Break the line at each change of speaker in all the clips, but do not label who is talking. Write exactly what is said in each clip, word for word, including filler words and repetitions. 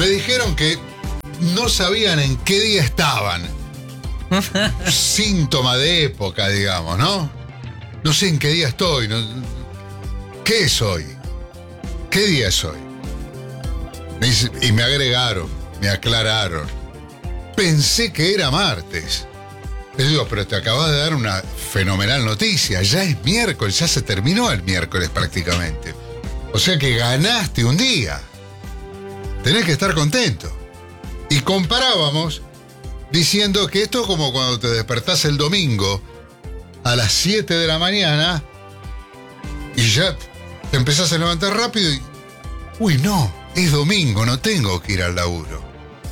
Me dijeron que no sabían en qué día estaban. Síntoma de época, digamos, ¿no? No sé en qué día estoy. No, ¿qué es hoy? ¿Qué día es hoy? Me dice, y me agregaron, me aclararon. Pensé que era martes. Les digo, pero te acabas de dar una fenomenal noticia. Ya es miércoles, ya se terminó el miércoles prácticamente. O sea que ganaste un día. Tenés que estar contento. Y comparábamos diciendo que esto es como cuando te despertás el domingo a las siete de la mañana y ya te empezás a levantar rápido y... Uy, no, es domingo, no tengo que ir al laburo.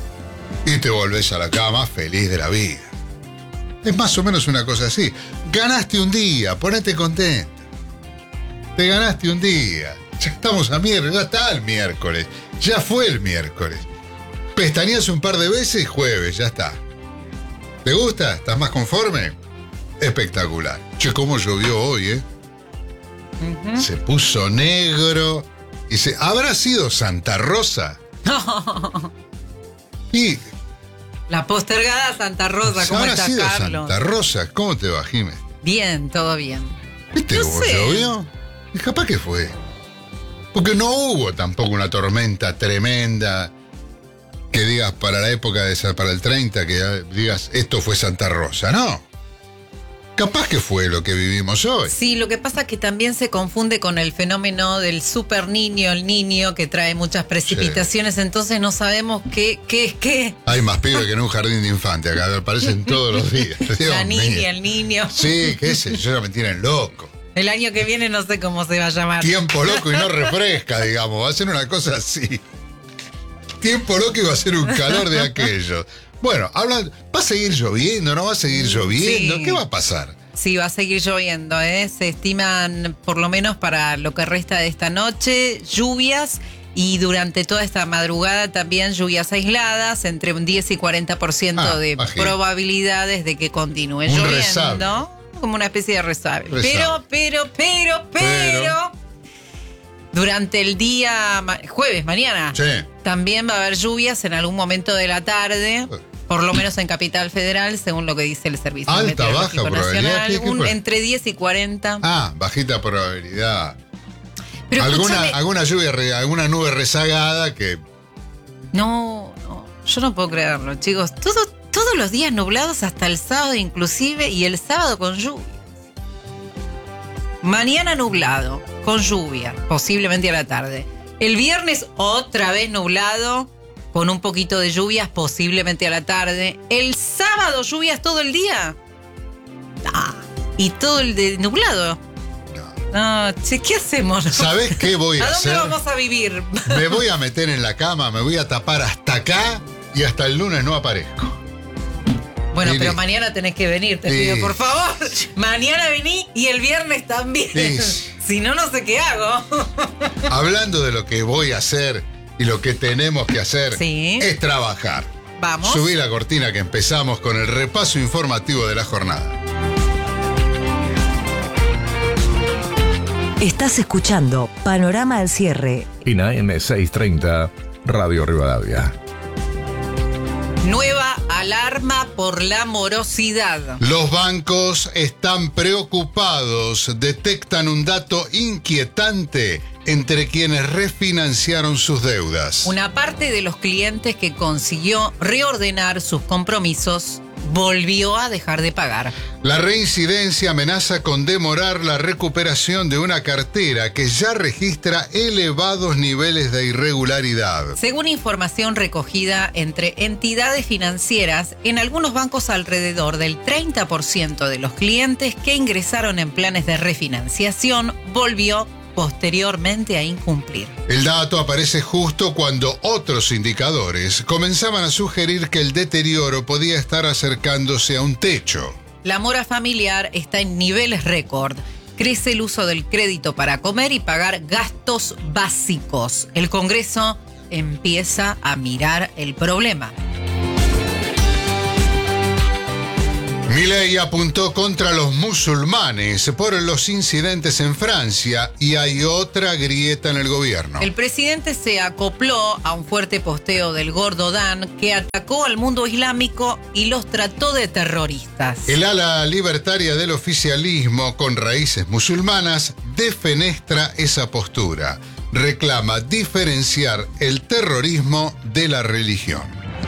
Y te volvés a la cama feliz de la vida. Es más o menos una cosa así. Ganaste un día, ponete contento. Te ganaste un día. Ya estamos a miércoles, ya está el miércoles. Ya fue el miércoles. Pestañeas un par de veces, jueves, ya está. ¿Te gusta? ¿Estás más conforme? Espectacular. Che, cómo llovió hoy, ¿eh? Uh-huh. Se puso negro. Y se... ¿Habrá sido Santa Rosa?
No.
Y...
La postergada Santa Rosa, ¿cómo
¿Habrá
está
sido
Carlos?
Santa Rosa? ¿Cómo te va, Jiménez?
Bien, todo bien.
¿Viste
no
cómo
sé.
llovió? Y capaz que fue. Porque no hubo tampoco una tormenta tremenda que digas para la época de esa, para el treinta, que digas esto fue Santa Rosa. No. Capaz que fue lo que vivimos hoy.
Sí, lo que pasa es que también se confunde con el fenómeno del super niño, el niño que trae muchas precipitaciones, sí. Entonces no sabemos qué, qué es qué.
Hay más pibes que en un jardín de infantes, acá aparecen todos los días.
La niña, el niño.
Sí, qué sé yo, ya me tienen loco.
El año que viene no sé cómo se va a llamar.
Tiempo loco y no refresca, digamos. Va a ser una cosa así. Tiempo loco y va a ser un calor de aquello. Bueno, hablan, ¿va a seguir lloviendo? ¿No va a seguir lloviendo? Sí. ¿Qué va a pasar?
Sí, va a seguir lloviendo, ¿eh? Se estiman, por lo menos para lo que resta de esta noche, lluvias y durante toda esta madrugada también lluvias aisladas, entre un diez y cuarenta por ciento ah, de bajito. Probabilidades de que continúe un lloviendo. Resable. Como una especie de resabio. Pero, pero, pero, pero, pero, durante el día jueves, mañana, sí. También va a haber lluvias en algún momento de la tarde, por lo menos en Capital Federal, según lo que dice el Servicio
Alta,
Meteorológico
baja
Nacional,
probabilidad.
Un, entre diez y cuarenta.
Ah, bajita probabilidad.
Pero
alguna, alguna lluvia, alguna nube rezagada que...
No, no, yo no puedo creerlo, chicos. Todo, todos los días nublados hasta el sábado inclusive, y el sábado con lluvia. Mañana nublado, con lluvia, posiblemente a la tarde. El viernes otra vez nublado, con un poquito de lluvias, posiblemente a la tarde. El sábado lluvias todo el día. Ah, y todo el de nublado. No, che, ¿qué hacemos?
¿Sabés qué voy a,
a
hacer?
¿A dónde vamos a vivir?
Me voy a meter en la cama, me voy a tapar hasta acá y hasta el lunes no aparezco.
Bueno,
y
pero
li-
mañana tenés que venir, te
sí.
pido, por favor. Mañana vení y el viernes también. Sí. Si no, no sé qué hago.
Hablando de lo que voy a hacer y lo que tenemos que hacer,
sí.
Es trabajar.
Vamos.
Subí la cortina que empezamos con el repaso informativo de la jornada.
Estás escuchando Panorama al Cierre.
En A M seiscientos treinta, Radio Rivadavia.
Nueva alarma por la morosidad.
Los bancos están preocupados, detectan un dato inquietante entre quienes refinanciaron sus deudas.
Una parte de los clientes que consiguió reordenar sus compromisos volvió a dejar de pagar.
La reincidencia amenaza con demorar la recuperación de una cartera que ya registra elevados niveles de irregularidad.
Según información recogida entre entidades financieras, en algunos bancos alrededor del treinta por ciento de los clientes que ingresaron en planes de refinanciación volvió posteriormente a incumplir.
El dato aparece justo cuando otros indicadores comenzaban a sugerir que el deterioro podía estar acercándose a un techo.
La mora familiar está en niveles récord. Crece el uso del crédito para comer y pagar gastos básicos. El Congreso empieza a mirar el problema.
Milei apuntó contra los musulmanes por los incidentes en Francia y hay otra grieta en el gobierno.
El presidente se acopló a un fuerte posteo del Gordo Dan que atacó al mundo islámico y los trató de terroristas.
El ala libertaria del oficialismo con raíces musulmanas defenestra esa postura. Reclama diferenciar el terrorismo de la religión.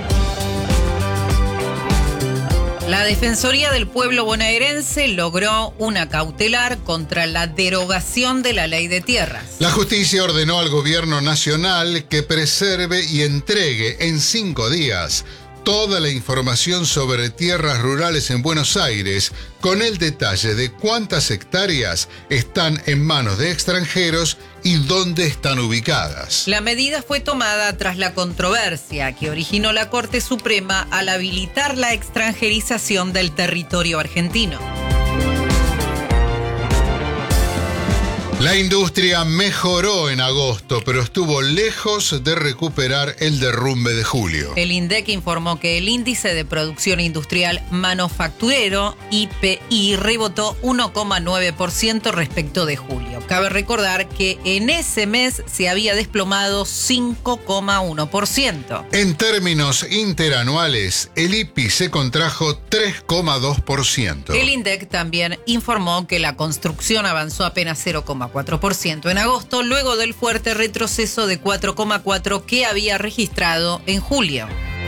La Defensoría del Pueblo bonaerense logró una cautelar contra la derogación de la ley de tierras.
La justicia ordenó al gobierno nacional que preserve y entregue en cinco días toda la información sobre tierras rurales en Buenos Aires, con el detalle de cuántas hectáreas están en manos de extranjeros y dónde están ubicadas.
La medida fue tomada tras la controversia que originó la Corte Suprema al habilitar la extranjerización del territorio argentino.
La industria mejoró en agosto, pero estuvo lejos de recuperar el derrumbe de julio.
El INDEC informó que el índice de producción industrial manufacturero, I P I, rebotó uno coma nueve por ciento respecto de julio. Cabe recordar que en ese mes se había desplomado cinco coma uno por ciento.
En términos interanuales, el I P I se contrajo tres coma dos por ciento.
El INDEC también informó que la construcción avanzó apenas cero coma cuatro por ciento en agosto, luego del fuerte retroceso de cuatro coma cuatro por ciento que había registrado en julio.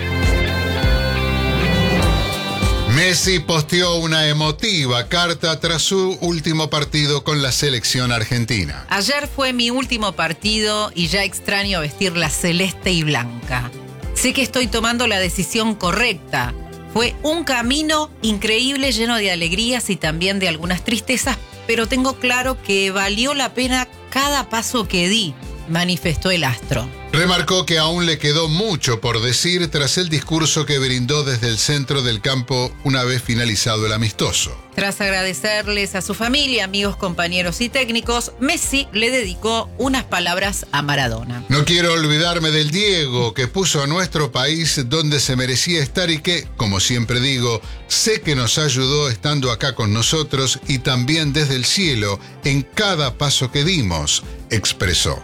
Messi posteó una emotiva carta tras su último partido con la selección argentina.
Ayer fue mi último partido y ya extraño vestir la celeste y blanca. Sé que estoy tomando la decisión correcta. Fue un camino increíble, lleno de alegrías y también de algunas tristezas, pero tengo claro que valió la pena cada paso que di, manifestó el astro.
Remarcó que aún le quedó mucho por decir tras el discurso que brindó desde el centro del campo una vez finalizado el amistoso.
Tras agradecerles a su familia, amigos, compañeros y técnicos, Messi le dedicó unas palabras a Maradona.
No quiero olvidarme del Diego que puso a nuestro país donde se merecía estar y que, como siempre digo, sé que nos ayudó estando acá con nosotros y también desde el cielo en cada paso que dimos, expresó.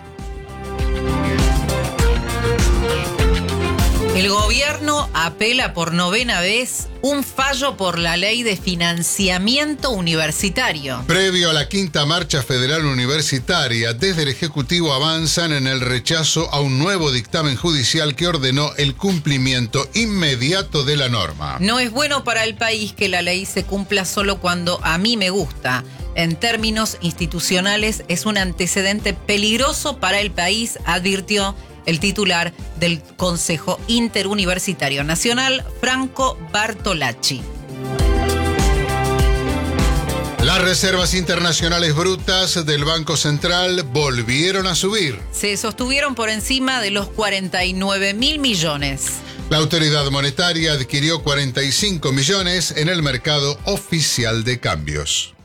El gobierno apela por novena vez un fallo por la ley de financiamiento universitario.
Previo a la quinta marcha federal universitaria, desde el Ejecutivo avanzan en el rechazo a un nuevo dictamen judicial que ordenó el cumplimiento inmediato de la norma.
No es bueno para el país que la ley se cumpla solo cuando a mí me gusta. En términos institucionales, es un antecedente peligroso para el país, advirtió el titular del Consejo Interuniversitario Nacional, Franco Bartolacci.
Las reservas internacionales brutas del Banco Central volvieron a subir.
Se sostuvieron por encima de los cuarenta y nueve mil millones.
La autoridad monetaria adquirió cuarenta y cinco millones en el mercado oficial de cambios.